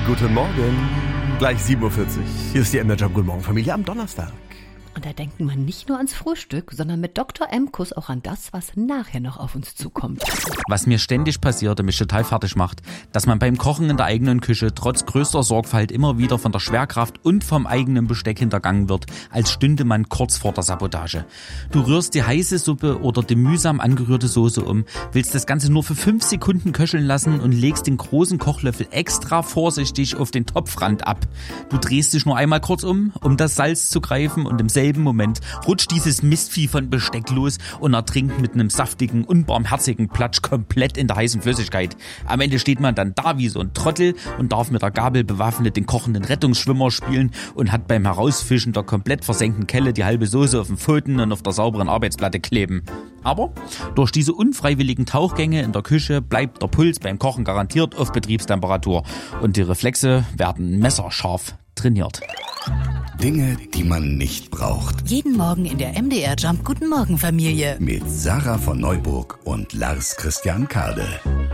Guten Morgen. Gleich 7.40 Uhr. Hier ist die MDR Jump. Guten Morgen, Familie, am Donnerstag. Und da denkt man nicht nur ans Frühstück, sondern mit Dr. M-Kuss auch an das, was nachher noch auf uns zukommt. Was mir ständig passiert und mich total fertig macht, dass man beim Kochen in der eigenen Küche trotz größter Sorgfalt immer wieder von der Schwerkraft und vom eigenen Besteck hintergangen wird, als stünde man kurz vor der Sabotage. Du rührst die heiße Suppe oder die mühsam angerührte Soße um, willst das Ganze nur für 5 Sekunden köcheln lassen und legst den großen Kochlöffel extra vorsichtig auf den Topfrand ab. Du drehst dich nur einmal kurz um das Salz zu greifen, und im selben Moment rutscht dieses Mistvieh von Besteck los und ertrinkt mit einem saftigen, unbarmherzigen Platsch komplett in der heißen Flüssigkeit. Am Ende steht man dann da wie so ein Trottel und darf mit der Gabel bewaffnet den kochenden Rettungsschwimmer spielen und hat beim Herausfischen der komplett versenkten Kelle die halbe Soße auf den Pfoten und auf der sauberen Arbeitsplatte kleben. Aber durch diese unfreiwilligen Tauchgänge in der Küche bleibt der Puls beim Kochen garantiert auf Betriebstemperatur und die Reflexe werden messerscharf trainiert. Dinge, die man nicht braucht. Jeden Morgen in der MDR Jump Guten Morgen Familie. Mit Sarah von Neuburg und Lars Christian Kade.